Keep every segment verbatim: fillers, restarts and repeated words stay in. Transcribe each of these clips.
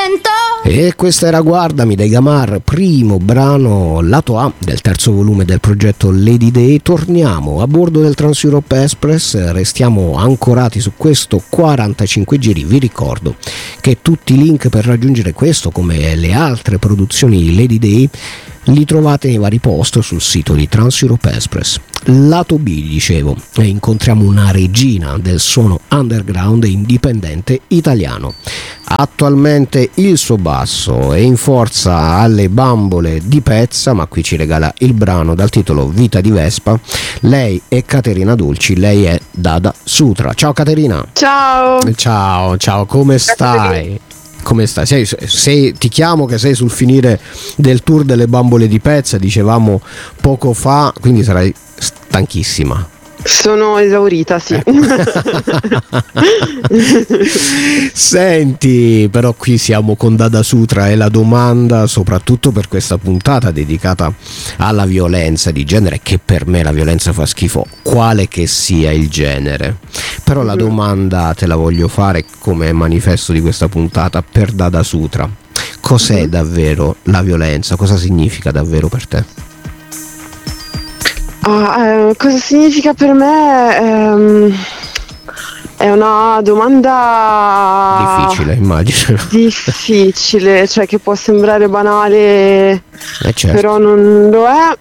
Sento? E questa era Guardami dei Gamar, primo brano lato A del terzo volume del progetto Lady Day. Torniamo a bordo del Trans-Europe Express, restiamo ancorati su questo quarantacinque giri. Vi ricordo che tutti i link per raggiungere questo, come le altre produzioni Lady Day, li trovate nei vari post sul sito di Trans-Europe Express. Lato B, dicevo, e incontriamo una regina del suono underground e indipendente italiano. Attualmente il suo basso è in forza alle bambole di Pezza, ma qui ci regala il brano dal titolo Vita di Vespa. Lei è Caterina Dulci, lei è Dada Sutra. Ciao Caterina. Ciao. Ciao, ciao, come stai? Come stai? Sei, sei, ti chiamo che sei sul finire del tour delle bambole di Pezza, dicevamo poco fa, quindi sarai stanchissima. Sono esaurita, sì. Senti, però qui siamo con Dada Sutra e la domanda, soprattutto per questa puntata dedicata alla violenza di genere, che per me la violenza fa schifo, quale che sia il genere. Però la domanda te la voglio fare come manifesto di questa puntata per Dada Sutra. Cos'è davvero la violenza? Cosa significa davvero per te? Ah, eh, cosa significa per me? Ehm, è una domanda difficile, immagino. Difficile, cioè che può sembrare banale, eh certo. Però non lo è.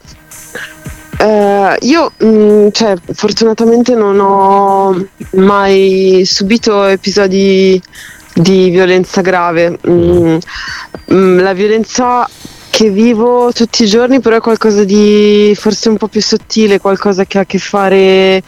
Eh, io, mh, cioè, fortunatamente non ho mai subito episodi di violenza grave. Mm, mm, la violenza che vivo tutti i giorni però è qualcosa di forse un po' più sottile, qualcosa che ha a che fare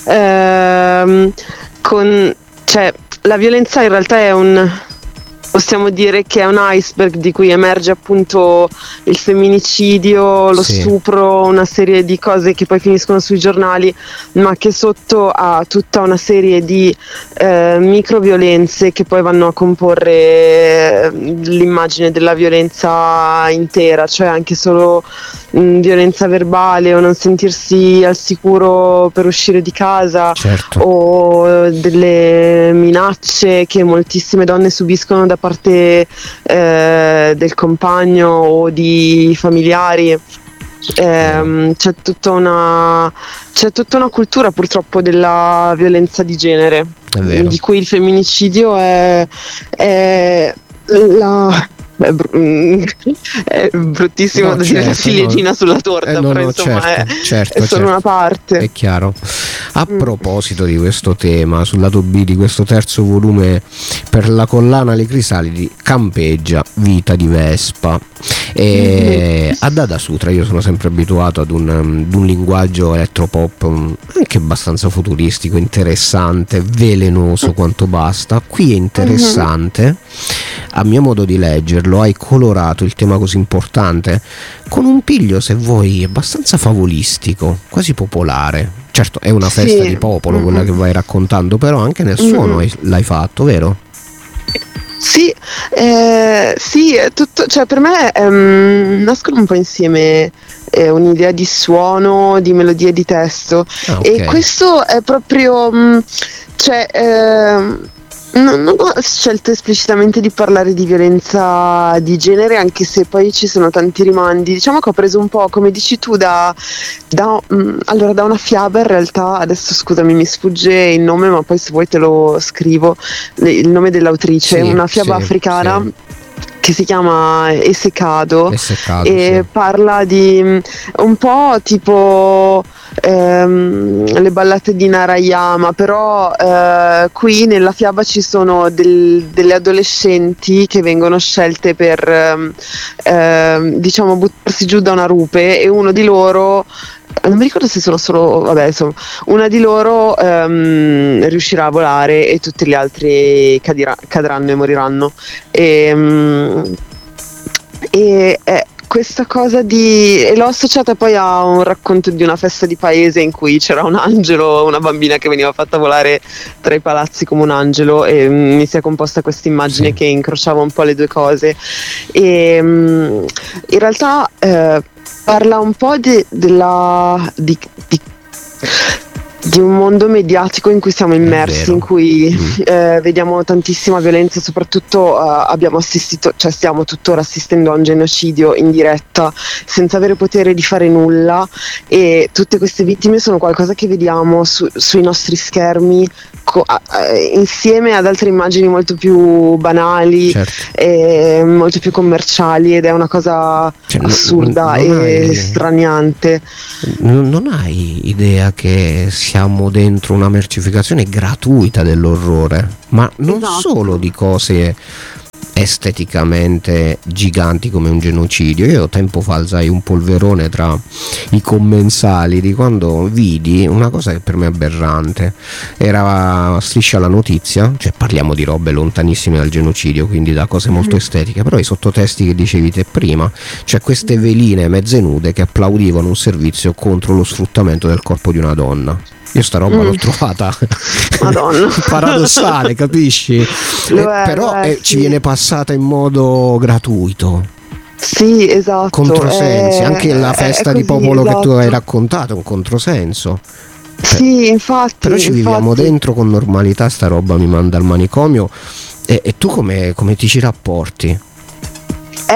ehm, con, cioè la violenza in realtà è un, possiamo dire che è un iceberg di cui emerge appunto il femminicidio, lo sì. stupro, una serie di cose che poi finiscono sui giornali, ma che sotto ha tutta una serie di eh, microviolenze che poi vanno a comporre l'immagine della violenza intera, cioè anche solo mh, violenza verbale o non sentirsi al sicuro per uscire di casa, certo. o delle minacce che moltissime donne subiscono da parte eh, del compagno o di familiari. Eh, c'è tutta una c'è tutta una cultura purtroppo della violenza di genere, di cui il femminicidio è, è la È, br- è bruttissimo no, da certo, dire la ciliegina no. sulla torta, eh, no, però no, insomma certo, è, certo, è solo certo. una parte. È chiaro. A Mm. proposito di questo tema, sul lato B di questo terzo volume per la collana Le Crisalidi campeggia Vita di Vespa. E Mm. a Dada Sutra io sono sempre abituato ad un, ad un linguaggio elettropop anche abbastanza futuristico, interessante, velenoso quanto basta. Qui è interessante, a mio modo di leggerlo, hai colorato il tema così importante con un piglio, se vuoi, abbastanza favolistico, quasi popolare. Certo, è una festa Sì. di popolo Mm-hmm. quella che vai raccontando, però anche nel suono Mm-hmm. l'hai fatto, vero? Sì, eh, sì, è tutto, cioè per me ehm, nascono un po' insieme eh, un'idea di suono, di melodia e di testo. Ah, ok. E questo è proprio, mh, cioè, ehm, non, non ho scelto esplicitamente di parlare di violenza di genere, anche se poi ci sono tanti rimandi. Diciamo che ho preso un po', come dici tu, da, da, mh, allora, da una fiaba in realtà, adesso scusami mi sfugge il nome, ma poi se vuoi te lo scrivo, il nome dell'autrice, Sì, una fiaba sì, africana. sì. Che si chiama Esecado, Esecado, e sì. parla di mh, un po' tipo ehm, le ballate di Narayama, però eh, qui nella fiaba ci sono del- delle adolescenti che vengono scelte per ehm, ehm, diciamo buttarsi giù da una rupe, e uno di loro, non mi ricordo se sono solo, vabbè, insomma, una di loro ehm, riuscirà a volare e tutti gli altri cadira- cadranno e moriranno. E, mm, e eh, questa cosa di, e l'ho associata poi a un racconto di una festa di paese in cui c'era un angelo, una bambina che veniva fatta volare tra i palazzi come un angelo, e mm, mi si è composta questa immagine Sì. che incrociava un po' le due cose. E mm, in realtà eh, parla un po' de- della di, di di un mondo mediatico in cui siamo immersi, in cui mm. eh, vediamo tantissima violenza, soprattutto eh, abbiamo assistito, cioè stiamo tuttora assistendo a un genocidio in diretta senza avere potere di fare nulla, e tutte queste vittime sono qualcosa che vediamo su, sui nostri schermi co- eh, insieme ad altre immagini molto più banali, certo. e molto più commerciali, ed è una cosa cioè, assurda non, non e hai, straniante. Non, non hai idea che siamo dentro una mercificazione gratuita dell'orrore, ma non esatto. solo di cose esteticamente giganti come un genocidio. Io tempo fa alzai un polverone tra i commensali di quando vidi una cosa che per me è aberrante. Era Striscia la notizia, cioè parliamo di robe lontanissime dal genocidio, quindi da cose molto estetiche, però i sottotesti che dicevi te prima, cioè queste veline mezze nude che applaudivano un servizio contro lo sfruttamento del corpo di una donna. Io sta roba mm. l'ho trovata paradossale, capisci? Lo è, però lo è, eh, sì. ci viene passata in modo gratuito. Sì, esatto. Controsensi, è, anche la festa di così, popolo esatto. che tu hai raccontato è un controsenso. Sì, infatti. Però ci infatti. viviamo dentro con normalità, sta roba mi manda al manicomio. E, e tu come, come ti ci rapporti? Eh,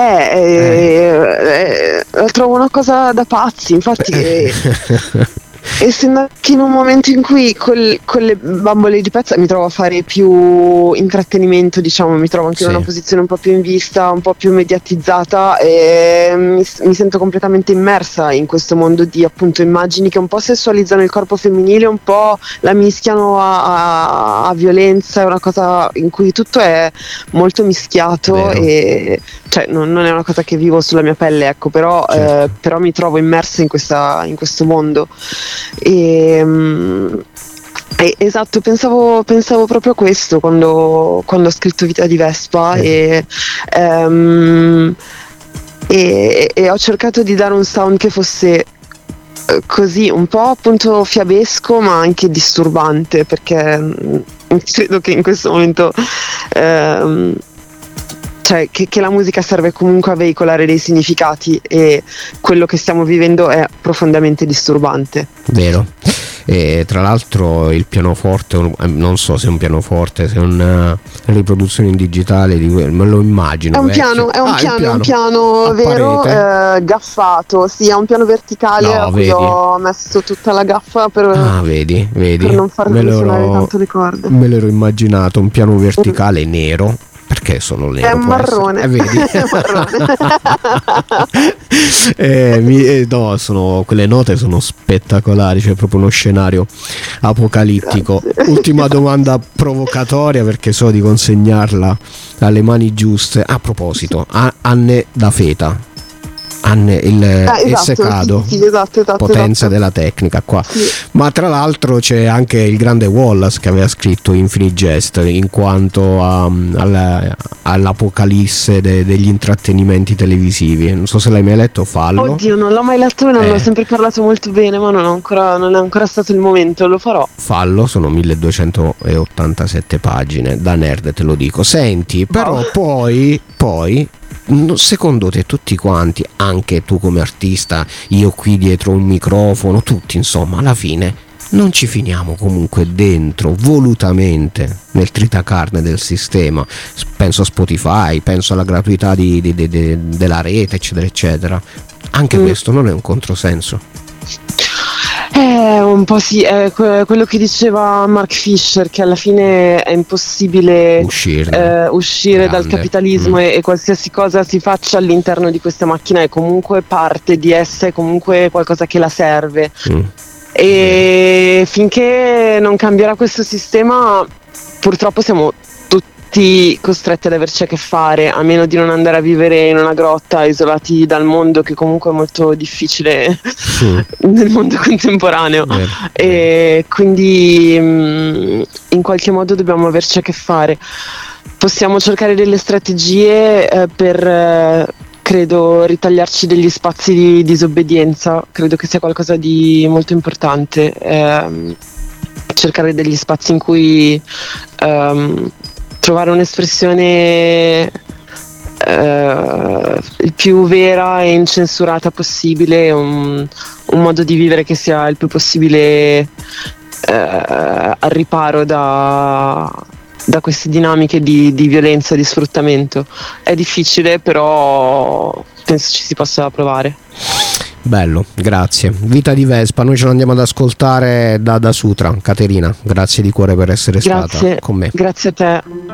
eh. Eh, eh, trovo una cosa da pazzi, infatti. Eh. Essendo anche in un momento in cui col, con le bambole di pezza mi trovo a fare più intrattenimento, diciamo, mi trovo anche sì. in una posizione un po' più in vista, un po' più mediatizzata, e mi, mi sento completamente immersa in questo mondo di appunto immagini che un po' sessualizzano il corpo femminile, un po' la mischiano a, a, a violenza. È una cosa in cui tutto è molto mischiato. Vero. E cioè non, non è una cosa che vivo sulla mia pelle, ecco, però, certo. eh, però mi trovo immersa in, questa, in questo mondo. E, um, eh, esatto, pensavo, pensavo proprio a questo quando, quando ho scritto Vita di Vespa, eh. e, um, e, e ho cercato di dare un sound che fosse uh, così un po' appunto fiabesco ma anche disturbante, perché um, credo che in questo momento um, cioè che, che la musica serve comunque a veicolare dei significati, e quello che stiamo vivendo è profondamente disturbante. Vero. E tra l'altro il pianoforte, non so se è un pianoforte, se è una riproduzione in digitale di me lo immagino. È un piano, è un, ah, piano, piano, un piano vero, eh, gaffato, sì, è un piano verticale, no, a cui ho messo tutta la gaffa per, ah, vedi, vedi. per non far suonare tanto le corde. Me l'ero immaginato, un piano verticale mm. nero. Perché sono nero? È un marrone. Eh, vedi? È un marrone. eh, mi, eh, no, sono, quelle note sono spettacolari, cioè proprio uno scenario apocalittico. Grazie. Ultima domanda provocatoria, perché so di consegnarla alle mani giuste. A proposito, a, Anne da Feta. Anne, il ah, esatto, Essecado, sì, sì, esatto, esatto, potenza esatto. della tecnica qua, sì. Ma tra l'altro c'è anche il grande Wallace che aveva scritto Infinite Jest in quanto a, alla, all'apocalisse de, degli intrattenimenti televisivi. Non so se l'hai mai letto. Fallo. Oddio, non l'ho mai letto e non eh. l'ho sempre parlato molto bene, ma non, ho ancora, non è ancora stato il momento, lo farò. Fallo, sono milleduecentottantasette pagine, da nerd te lo dico. Senti, però wow. poi poi secondo te tutti quanti, anche tu come artista, io qui dietro un microfono, tutti insomma, alla fine non ci finiamo comunque dentro volutamente nel tritacarne del sistema? Penso a Spotify, penso alla gratuità di, di, di, di, della rete, eccetera eccetera. Anche mm. questo non è un controsenso? Eh, un po' sì, è quello che diceva Mark Fisher, che alla fine è impossibile Uscirne. eh, uscire Grande. dal capitalismo mm. e, e qualsiasi cosa si faccia all'interno di questa macchina è comunque parte di essa, è comunque qualcosa che la serve. Mm. E mm. finché non cambierà questo sistema, purtroppo siamo tutti costretti ad averci a che fare, a meno di non andare a vivere in una grotta isolati dal mondo, che comunque è molto difficile mm. nel mondo contemporaneo. Mm. E quindi mh, in qualche modo dobbiamo averci a che fare. Possiamo cercare delle strategie eh, per eh, credo ritagliarci degli spazi di disobbedienza, credo che sia qualcosa di molto importante, eh, cercare degli spazi in cui ehm, trovare un'espressione eh, il più vera e incensurata possibile, un, un modo di vivere che sia il più possibile eh, al riparo da, da queste dinamiche di, di violenza, di sfruttamento. È difficile, però penso ci si possa provare. Bello, grazie. Vita di Vespa, noi ce lo andiamo ad ascoltare da, da Sutra. Caterina, grazie di cuore per essere Grazie, stata con me. Grazie a te.